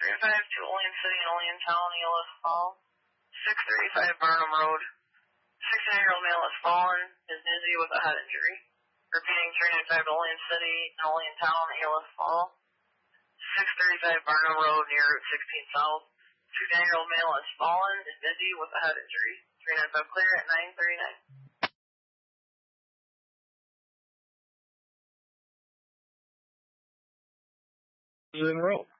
3-5 to Olean City and Olean Town, ELS Fall. 635 Barnum Road. 69-year-old male has fallen, is dizzy with a head injury. Repeating 395 to Olean City and Olean Town, ELS Fall. 635 Barnum Road near Route 16 South. 69-year-old male has fallen, is dizzy with a head injury. 395 clear at 9:39. Roll.